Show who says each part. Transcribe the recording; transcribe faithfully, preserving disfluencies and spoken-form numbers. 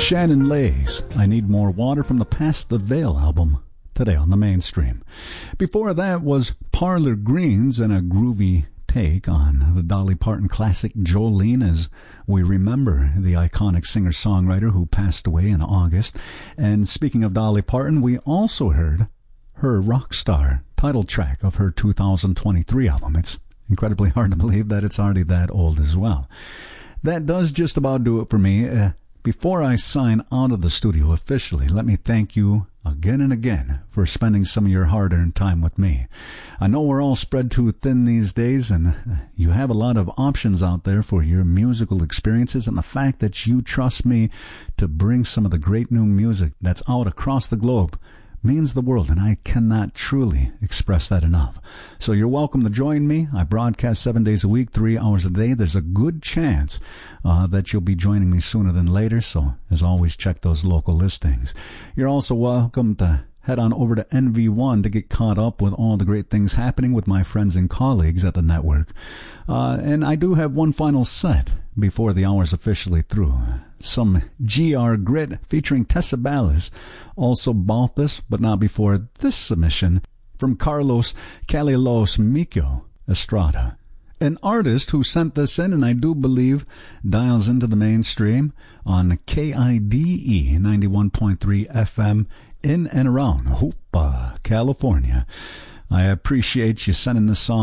Speaker 1: Shannon Lays, I Need More Water from the Past the Veil album, today on the Mainstream. Before that was Parlor Greens and a groovy take on the Dolly Parton classic Jolene, as we remember the iconic singer-songwriter who passed away in August. And speaking of Dolly Parton, we also heard her Rockstar title track of her two thousand twenty-three album. It's incredibly hard to believe that it's already that old as well. That does just about do it for me. Uh, before I sign out of the studio officially, let me thank you again and again for spending some of your hard-earned time with me. I know we're all spread too thin these days, and you have a lot of options out there for your musical experiences, and the fact that you trust me to bring some of the great new music that's out across the globe means the world, and I cannot truly express that enough. So you're welcome to join me. I broadcast seven days a week, three hours a day. There's a good chance uh, that you'll be joining me sooner than later, so as always, check those local listings. You're also welcome to head on over to N V one to get caught up with all the great things happening with my friends and colleagues at the network. Uh, and I do have one final set before the hour's officially through. Some G R Grit featuring Tessa Ballas. Also bought this, but not before this submission from Carlos Calilos Mikio Estrada, an artist who sent this in and I do believe dials into the Mainstream on K I D E ninety-one point three F M in and around Hoopa, California. I appreciate you sending this song